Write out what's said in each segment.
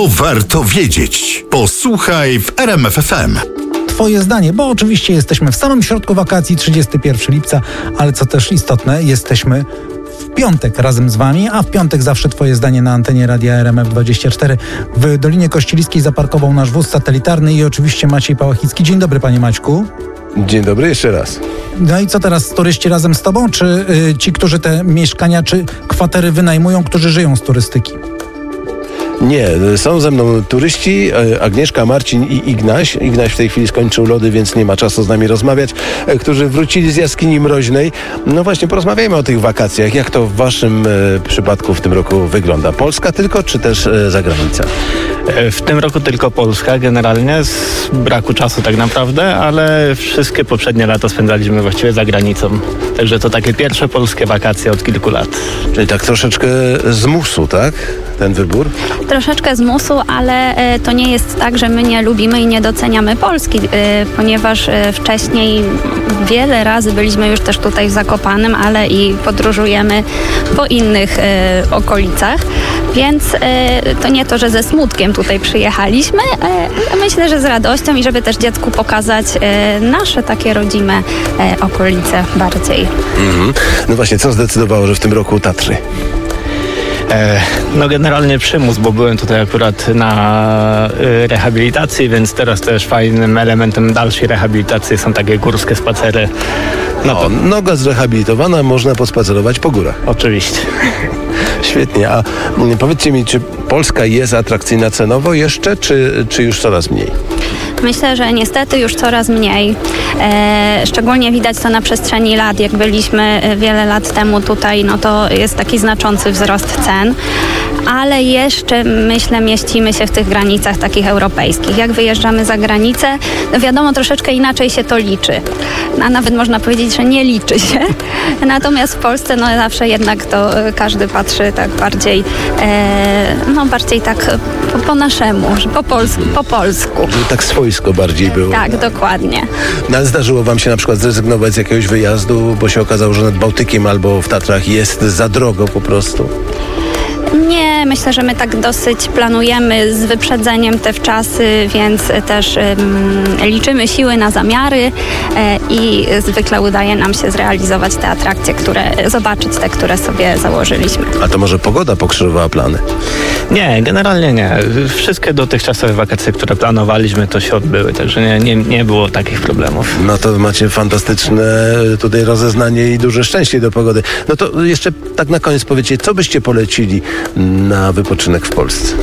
To warto wiedzieć. Posłuchaj w RMF FM. Twoje zdanie, bo oczywiście jesteśmy w samym środku wakacji, 31 lipca, ale co też istotne, jesteśmy w piątek razem z Wami, a w piątek zawsze Twoje zdanie na antenie Radia RMF24. W Dolinie Kościeliskiej zaparkował nasz wóz satelitarny i oczywiście Maciej Pałachicki. Dzień dobry, Panie Maćku. Dzień dobry, jeszcze raz. No i co teraz, turyści razem z Tobą, czy ci, którzy te mieszkania, czy kwatery wynajmują, którzy żyją z turystyki? Nie, są ze mną turyści, Agnieszka, Marcin i Ignaś. Ignaś w tej chwili skończył lody, więc nie ma czasu z nami rozmawiać, którzy wrócili z jaskini mroźnej. No właśnie, porozmawiajmy o tych wakacjach. Jak to w waszym przypadku w tym roku wygląda? Polska tylko, czy też zagranica? W tym roku tylko Polska generalnie, z braku czasu tak naprawdę, ale wszystkie poprzednie lata spędzaliśmy właściwie za granicą. Także to takie pierwsze polskie wakacje od kilku lat. Czyli tak troszeczkę z musu, tak? Ten wybór? Troszeczkę z musu, ale to nie jest tak, że my nie lubimy i nie doceniamy Polski, ponieważ wcześniej wiele razy byliśmy już też tutaj w Zakopanem, ale i podróżujemy po innych okolicach, więc to nie to, że ze smutkiem tutaj przyjechaliśmy, myślę, że z radością i żeby też dziecku pokazać nasze takie rodzime okolice bardziej. No właśnie, co zdecydowało, że w tym roku Tatry? No generalnie przymus, bo byłem tutaj akurat na rehabilitacji, więc teraz też fajnym elementem dalszej rehabilitacji są takie górskie spacery. No, noga zrehabilitowana, można pospacerować po górach. Oczywiście. Świetnie, a powiedzcie mi, czy Polska jest atrakcyjna cenowo jeszcze, czy już coraz mniej? Myślę, że niestety już coraz mniej. Szczególnie widać to na przestrzeni lat. Jak byliśmy wiele lat temu tutaj, no to jest taki znaczący wzrost cen. Ale jeszcze, myślę, mieścimy się w tych granicach takich europejskich. Jak wyjeżdżamy za granicę, no wiadomo, troszeczkę inaczej się to liczy. A nawet można powiedzieć, że nie liczy się. Natomiast w Polsce, no zawsze jednak to każdy patrzy tak bardziej, bardziej tak po naszemu, po polsku. Tak swojsko bardziej było. Tak, dokładnie. No, ale zdarzyło wam się na przykład zrezygnować z jakiegoś wyjazdu, bo się okazało, że nad Bałtykiem albo w Tatrach jest za drogo po prostu? Nie, myślę, że my tak dosyć planujemy z wyprzedzeniem te wczasy, więc też liczymy siły na zamiary i zwykle udaje nam się zrealizować te atrakcje, zobaczyć te, które sobie założyliśmy. A to może pogoda pokrzyżowała plany? Nie, generalnie nie. Wszystkie dotychczasowe wakacje, które planowaliśmy, to się odbyły, także nie było takich problemów. No to macie fantastyczne tutaj rozeznanie i duże szczęście do pogody. No to jeszcze tak na koniec powiedzcie, co byście polecili na wypoczynek w Polsce?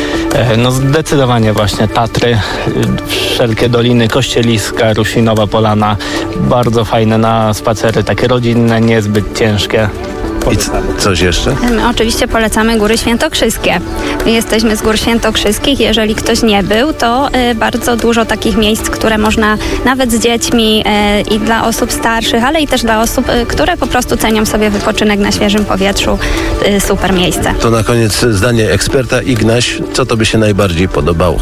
No zdecydowanie właśnie Tatry, wszelkie doliny, Kościeliska, Rusinowa Polana, bardzo fajne na spacery, takie rodzinne, niezbyt ciężkie. I coś jeszcze? Oczywiście polecamy Góry Świętokrzyskie. My jesteśmy z Gór Świętokrzyskich. Jeżeli ktoś nie był, to bardzo dużo takich miejsc, które można nawet z dziećmi i dla osób starszych, ale i też dla osób, które po prostu cenią sobie wypoczynek na świeżym powietrzu. Super miejsce. To na koniec zdanie eksperta. Ignaś, co tobie się najbardziej podobało?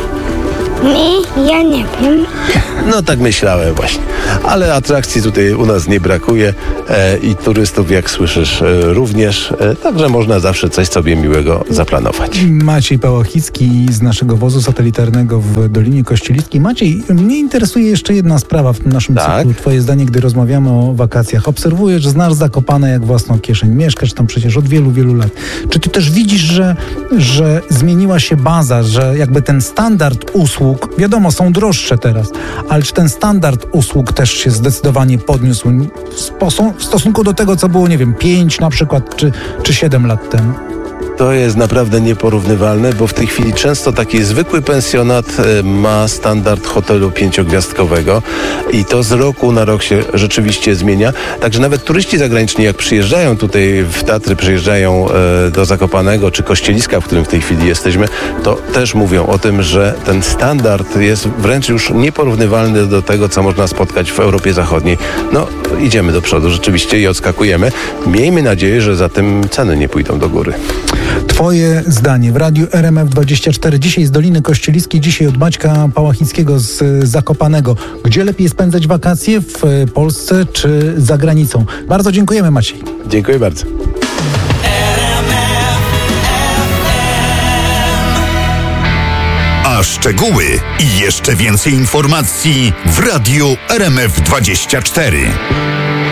Ja nie wiem. No tak myślałem właśnie. Ale atrakcji tutaj u nas nie brakuje i turystów, jak słyszysz, również. Także można zawsze coś sobie miłego zaplanować. Maciej Pałachicki z naszego wozu satelitarnego w Dolinie Kościeliskiej. Maciej, mnie interesuje jeszcze jedna sprawa w tym naszym cyklu. Twoje zdanie, gdy rozmawiamy o wakacjach. Obserwujesz, znasz Zakopane jak własną kieszeń. Mieszkasz tam przecież od wielu, wielu lat. Czy ty też widzisz, że zmieniła się baza, że jakby ten standard usług, wiadomo, są droższe teraz, ale czy ten standard usług też się zdecydowanie podniósł w stosunku do tego, co było, nie wiem, 5 na przykład, czy 7 lat temu? To jest naprawdę nieporównywalne, bo w tej chwili często taki zwykły pensjonat ma standard hotelu 5-gwiazdkowego i to z roku na rok się rzeczywiście zmienia. Także nawet turyści zagraniczni, jak przyjeżdżają tutaj w Tatry, przyjeżdżają do Zakopanego czy Kościeliska, w którym w tej chwili jesteśmy, to też mówią o tym, że ten standard jest wręcz już nieporównywalny do tego, co można spotkać w Europie Zachodniej. No, idziemy do przodu rzeczywiście i odskakujemy. Miejmy nadzieję, że za tym ceny nie pójdą do góry. Twoje zdanie w Radiu RMF24. Dzisiaj z Doliny Kościeliskiej, dzisiaj od Maćka Pałachickiego z Zakopanego. Gdzie lepiej spędzać wakacje? W Polsce czy za granicą? Bardzo dziękujemy, Maciej. Dziękuję bardzo. A szczegóły i jeszcze więcej informacji w Radiu RMF24.